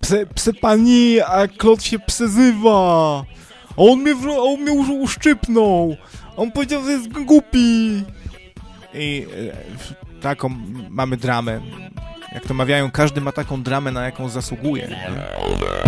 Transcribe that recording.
Psy pani, a Klot się przezywa. A on mnie uszczypnął. On powiedział, że jest głupi. I taką mamy dramę. Jak to mawiają, każdy ma taką dramę, na jaką zasługuje.